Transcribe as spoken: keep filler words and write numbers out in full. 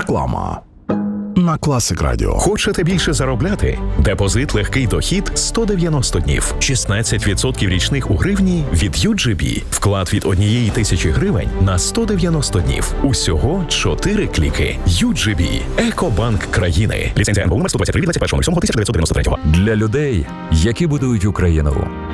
Реклама на Класик Радіо. Хочете більше заробляти? Депозит легкий дохід сто дев'яносто днів. шістнадцять відсотків річних у гривні від ю джі бі. Вклад від однієї тисячі гривень на сто дев'яносто днів. Усього чотири кліки. ю джі бі. Екобанк країни. Ліцензія ен бе у номер сто двадцять три від двадцять першого лютого тисяча дев'ятсот дев'яносто третього. Для людей, які будують Україну.